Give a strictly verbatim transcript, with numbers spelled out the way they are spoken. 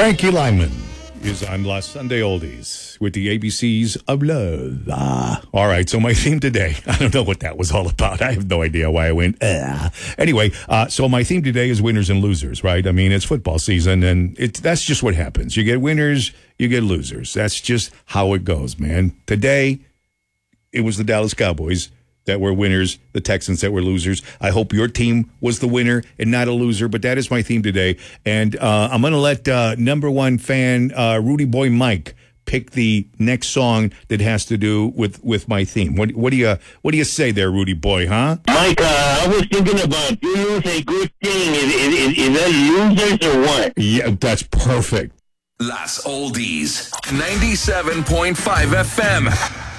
Frankie Lyman is on La Sunday Oldies with the A B Cs of love. Ah. All right, so my theme today, I don't know what that was all about. I have no idea why I went, ah. Anyway, uh, so my theme today is winners and losers, right? I mean, it's football season, and it, that's just what happens. You get winners, you get losers. That's just how it goes, man. Today, it was the Dallas Cowboys that were winners, the Texans that were losers. I hope your team was the winner and not a loser, but that is my theme today. And uh, I'm going to let uh, number one fan, uh, Rudy Boy Mike, pick the next song that has to do with, with my theme. What, what do you what do you say there, Rudy Boy, huh? Mike, uh, I was thinking about you lose a good thing. Is, is, is that losers or what? Yeah, that's perfect. Las Oldies, ninety-seven point five F M.